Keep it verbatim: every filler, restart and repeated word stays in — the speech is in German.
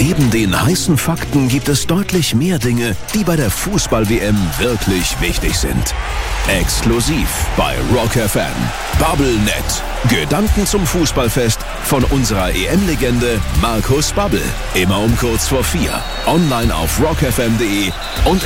Neben den heißen Fakten gibt es deutlich mehr Dinge, die bei der Fußball-W M wirklich wichtig sind. Exklusiv bei Rock F M. Bubblenet. Gedanken zum Fußballfest von unserer E M-Legende Markus Babbel. Immer um kurz vor vier. Online auf rock f m punkt de und